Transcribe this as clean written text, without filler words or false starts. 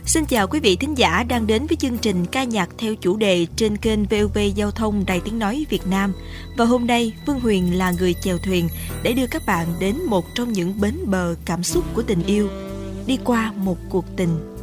Xin chào quý vị thính giả đang đến với chương trình ca nhạc theo chủ đề trên kênh VOV Giao thông Đài Tiếng Nói Việt Nam. Và hôm nay, Phương Huyền là người chèo thuyền để đưa các bạn đến một trong những bến bờ cảm xúc của tình yêu, đi qua một cuộc tình.